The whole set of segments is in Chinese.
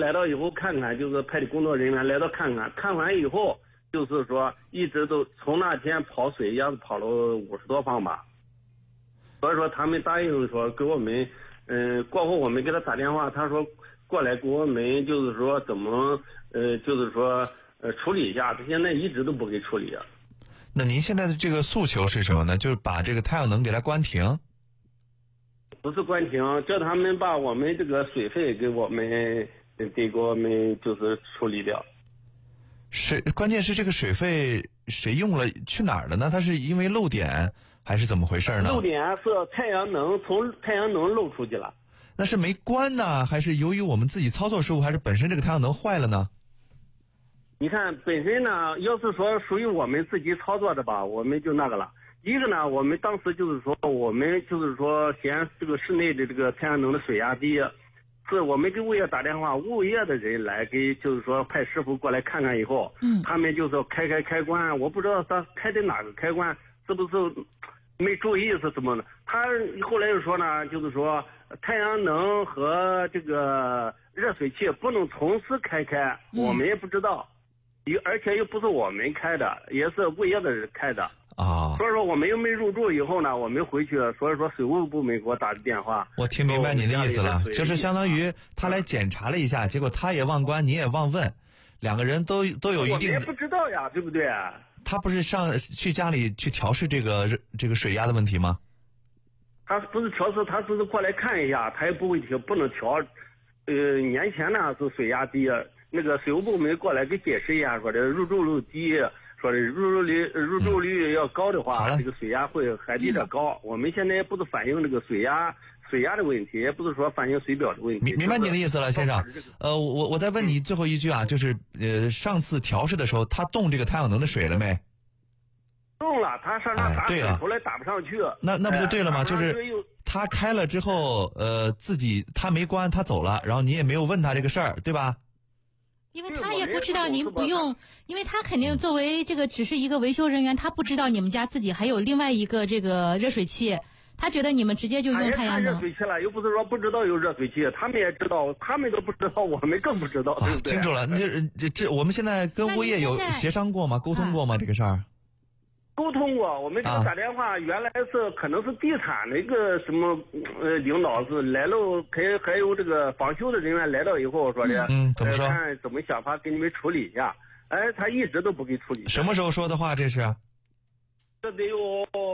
来到以后看看，就是派的工作人员来到看看，看完以后就是说一直都从那天跑水压跑了50多方吧。所以说他们答应说给我们，过后我们给他打电话，他说过来给我们就是说怎么就是说处理一下，他现在一直都不给处理。 那您现在的这个诉求是什么呢？就是把这个太阳能给它关停？ 不是关停，叫他们把我们这个水费给我们就是处理掉。 关键是这个水费谁用了去哪儿了呢？它是因为漏点还是怎么回事呢？ 漏点是太阳能从太阳能漏出去了。 那是没关呢，还是由于我们自己操作失误，还是本身这个太阳能坏了呢？ 你看本身呢，要是说属于我们自己操作的吧，我们就那个了。一个呢，我们当时就是说，我们就是说嫌这个室内的这个太阳能的水压低，是我们给物业打电话，物业的人来给就是说派师傅过来看看以后，他们就说开关，我不知道他开的哪个开关，是不是没注意是怎么的？他后来又说呢，就是说太阳能和这个热水器不能同时开，我们也不知道，而且又不是我们开的，也是物业的人开的。所以说我们又没入住以后呢，我们回去，所以说水务部门给我打的电话。 我听明白你的意思了，就是相当于他来检查了一下，结果他也忘关，你也忘问，两个人都有一定的。我们也不知道呀，对不对？ 他不是去家里去调试这个水压的问题吗？ 他不是调试，他只是过来看一下，他也不会调，不能调。年前呢是水压低，那个水务部门过来给解释一下，说的入住率低。说的入住率要高的话，这个水压会还比这高。我们现在也不是反映这个水压的问题，也不是说反映水表的问题。 明白你的意思了，先生。我再问你最后一句啊，就是上次调试的时候，他动这个太阳能的水了没？ 动了，他上那打水出来打不上去。 那不就对了吗？就是他开了之后，他没关，他走了，然后你也没有问他这个事儿，对吧？ 因为他也不知道您不用，因为他肯定作为这个只是一个维修人员，他不知道你们家自己还有另外一个这个热水器，他觉得你们直接就用太阳能。 热水器了，又不是说不知道有热水器，他们也知道，他们都不知道，我们更不知道，对不对？ 清楚了，这我们现在跟物业有协商过吗？沟通过吗？这个事儿？ 沟通过，我们给他打电话，原来是可能是地产的一个什么领导是来了，还有这个防修的人员来到以后说的， 怎么说？ 看怎么想法给你们处理一下。他一直都不给处理。 什么时候说的话？这是？ 这得有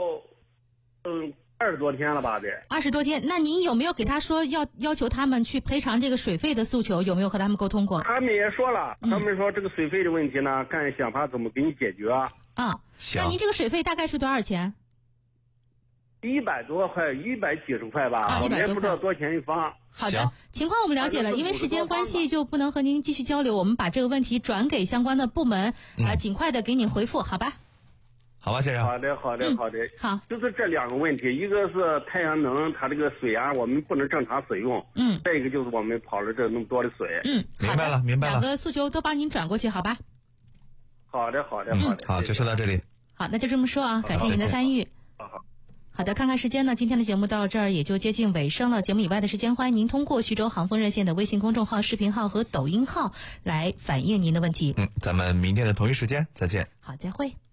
20多天了吧？得 20多天。那您有没有给他说要求他们去赔偿这个水费的诉求？有没有和他们沟通过？ 他们也说了，他们说这个水费的问题呢，看想法怎么给你解决。 那您这个水费大概是多少钱 ？100多块，100几十块吧。我们也不知道多少钱一方。 好的，情况我们了解了，因为时间关系就不能和您继续交流，我们把这个问题转给相关的部门，尽快的给你回复，好吧？ 好吧，先生。 好的。 好， 就是这两个问题，一个是太阳能，它这个水压我们不能正常使用。再一个就是我们跑了这那么多的水。 明白了。 两个诉求都帮您转过去，好吧？ 好的。 好，就说到这里。 好，那就这么说啊，感谢您的参与。好的，看看时间呢，今天的节目到这儿也就接近尾声了。节目以外的时间，欢迎您通过徐州航风热线的微信公众号、视频号和抖音号来反映您的问题。 咱们明天的同一时间再见。 好，再会。